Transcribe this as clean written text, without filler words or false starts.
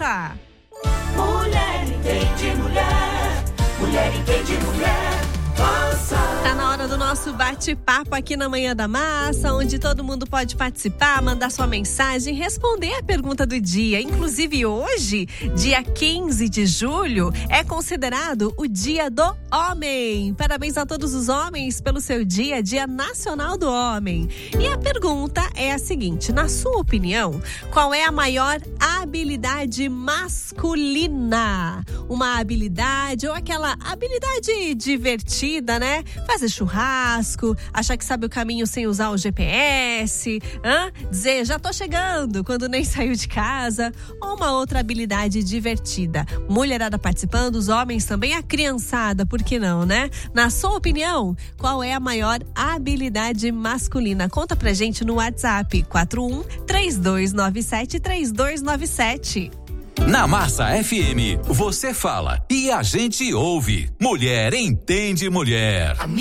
Massa. Mulher entende mulher, mulher entende mulher. Tá na hora do nosso bate-papo aqui na Manhã da Massa, onde todo mundo pode participar, mandar sua mensagem, responder a pergunta do dia. Inclusive hoje, dia 15 de julho, é considerado o Dia do Homem. Parabéns a todos os homens pelo seu dia, Dia Nacional do Homem. E a pergunta é a seguinte, na sua opinião, qual é a maior habilidade masculina? Uma habilidade ou aquela habilidade divertida, né? Fazer churrasco, achar que sabe o caminho sem usar o GPS, dizer já tô chegando quando nem saiu de casa, ou uma outra habilidade divertida. Mulherada participando, os homens também, a criançada, por que não, né? Na sua opinião, qual é a maior habilidade masculina? Conta pra gente no WhatsApp 41-3297-3297. Na Massa FM, você fala e a gente ouve. Mulher entende mulher.